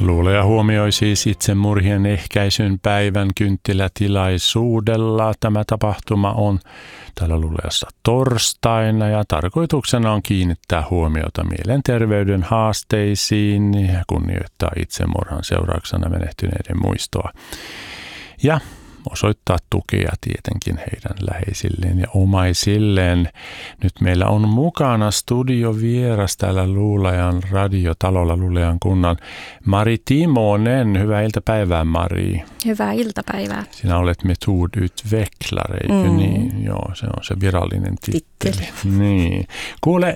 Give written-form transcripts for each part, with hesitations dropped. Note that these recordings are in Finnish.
Luulaja huomioi siis itsemurhien ehkäisyn päivän kynttilätilaisuudella. Tämä tapahtuma on täällä Luulajassa torstaina ja tarkoituksena on kiinnittää huomiota mielenterveyden haasteisiin ja kunnioittaa itsemurhan seurauksena menehtyneiden muistoa. Ja osoittaa tukea tietenkin heidän läheisilleen ja omaisilleen. Nyt meillä on mukana studiovieras täällä Luulajan radiotalolla Luulajan kunnan Mari Timonen. Hyvää iltapäivää, Mari. Hyvää iltapäivää. Sinä olet metodutvecklar, eikö niin? Joo, se on se virallinen titteli. Niin. Kuule,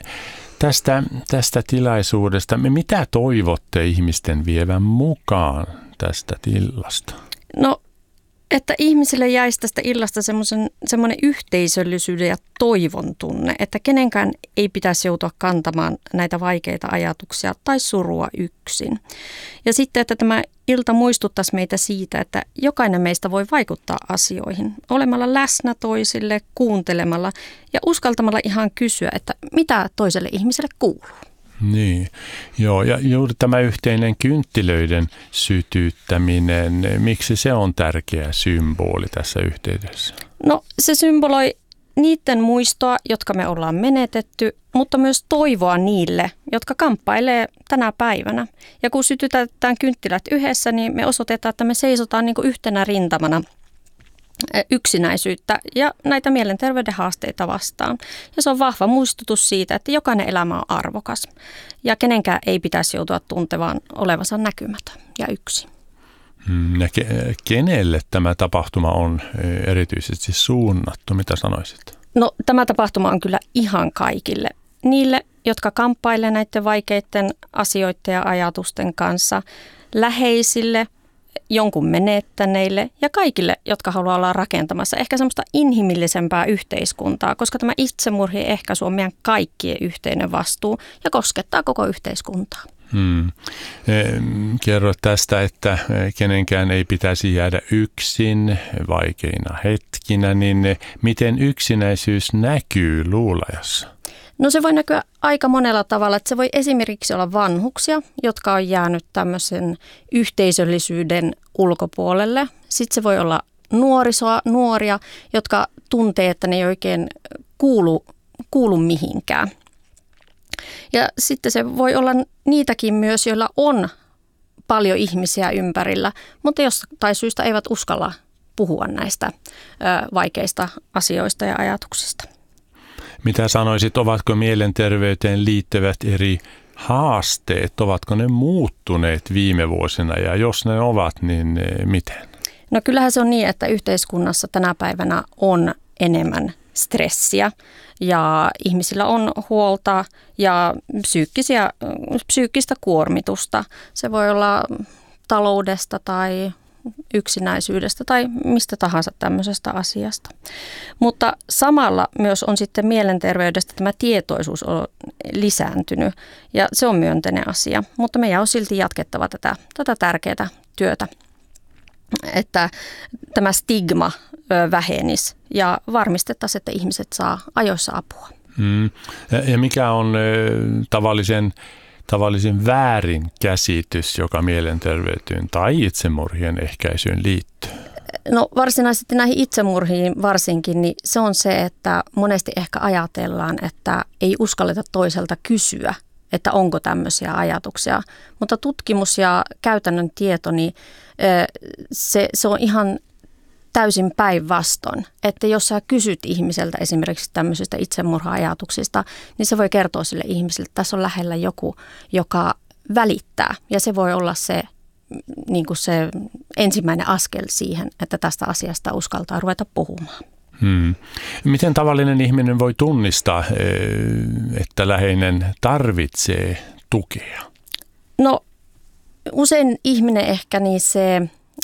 tästä tilaisuudesta, mitä toivotte ihmisten vievän mukaan tästä tilasta? No, että ihmisille jäisi tästä illasta semmoinen yhteisöllisyyden ja toivon tunne, että kenenkään ei pitäisi joutua kantamaan näitä vaikeita ajatuksia tai surua yksin. Ja sitten, että tämä ilta muistuttaisi meitä siitä, että jokainen meistä voi vaikuttaa asioihin olemalla läsnä toisille, kuuntelemalla ja uskaltamalla ihan kysyä, että mitä toiselle ihmiselle kuuluu. Niin, joo, ja juuri tämä yhteinen kynttilöiden sytyttäminen, miksi se on tärkeä symboli tässä yhteydessä? No, se symboloi niiden muistoa, jotka me ollaan menetetty, mutta myös toivoa niille, jotka kamppailee tänä päivänä. Ja kun sytytetään kynttilät yhdessä, niin me osoitetaan, että me seisotaan niin kuin yhtenä rintamana yksinäisyyttä ja näitä mielenterveyden haasteita vastaan. Ja se on vahva muistutus siitä, että jokainen elämä on arvokas ja kenenkään ei pitäisi joutua tuntemaan olevansa näkymätön ja yksin. Ja kenelle tämä tapahtuma on erityisesti suunnattu? Mitä sanoisit? No, tämä tapahtuma on kyllä ihan kaikille. Niille, jotka kamppailevat näiden vaikeiden asioiden ja ajatusten kanssa, läheisille, jonkun menettäneille ja kaikille, jotka haluaa olla rakentamassa ehkä semmoista inhimillisempää yhteiskuntaa, koska tämä itsemurhien ehkäisy on meidän kaikkien yhteinen vastuu ja koskettaa koko yhteiskuntaa. Kerro tästä, että kenenkään ei pitäisi jäädä yksin vaikeina hetkinä, niin miten yksinäisyys näkyy Luulajassa? No, se voi näkyä aika monella tavalla. Että se voi esimerkiksi olla vanhuksia, jotka on jäänyt tämmöisen yhteisöllisyyden ulkopuolelle. Sitten se voi olla nuoria, jotka tuntee, että ne ei oikein kuulu mihinkään. Ja sitten se voi olla niitäkin myös, joilla on paljon ihmisiä ympärillä, mutta jostain syystä eivät uskalla puhua näistä vaikeista asioista ja ajatuksista. Mitä sanoisit, ovatko mielenterveyteen liittyvät eri haasteet, ovatko ne muuttuneet viime vuosina ja jos ne ovat, niin miten? No, kyllähän se on niin, että yhteiskunnassa tänä päivänä on enemmän stressiä ja ihmisillä on huolta ja psyykkistä kuormitusta. Se voi olla taloudesta tai yksinäisyydestä tai mistä tahansa tämmöisestä asiasta. Mutta samalla myös on sitten mielenterveydestä tämä tietoisuus on lisääntynyt ja se on myönteinen asia. Mutta meidän on silti jatkettava tätä tärkeää työtä, että tämä stigma vähenisi ja varmistettaisiin, että ihmiset saa ajoissa apua. Ja mikä on tavallisin väärinkäsitys, joka mielenterveyteen tai itsemurhien ehkäisyyn liittyy? No, varsinaisesti näihin itsemurhiin varsinkin, niin se on se, että monesti ehkä ajatellaan, että ei uskalleta toiselta kysyä, että onko tämmöisiä ajatuksia. Mutta tutkimus ja käytännön tieto, niin se on ihan täysin päinvastoin, että jos sä kysyt ihmiseltä esimerkiksi tämmöisistä itsemurha-ajatuksista, niin se voi kertoa sille ihmiselle, että tässä on lähellä joku, joka välittää. Ja se voi olla se, niin kuin se ensimmäinen askel siihen, että tästä asiasta uskaltaa ruveta puhumaan. Miten tavallinen ihminen voi tunnistaa, että läheinen tarvitsee tukea? No, usein ihminen ehkä niin se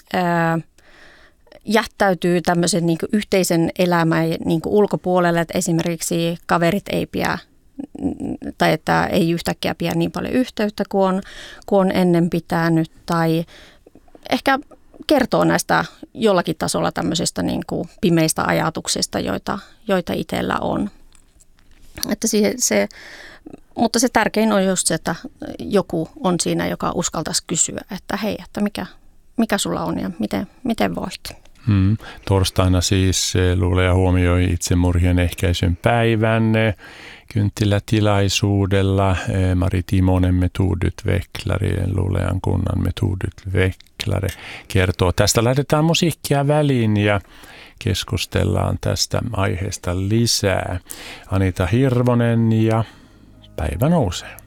jättäytyy tämmöisen niin kuin yhteisen elämän niin kuin ulkopuolelle, että esimerkiksi kaverit ei pidä tai että ei yhtäkkiä pidä niin paljon yhteyttä kuin on ennen pitänyt tai ehkä kertoo näistä jollakin tasolla tämmöisistä niin kuin pimeistä ajatuksista, joita itsellä on. Että mutta se tärkein on just se, että joku on siinä, joka uskaltaisi kysyä, että hei, että mikä sulla on ja miten voit. Torstaina siis Luuleja huomioi itsemurhien ehkäisyn päivän kynttilätilaisuudella. Mari Timonen metodutveklare, Luulejan kunnan metodutveklare, kertoo. Tästä lähdetään musiikkia väliin ja keskustellaan tästä aiheesta lisää. Anita Hirvonen ja Päivä nousee.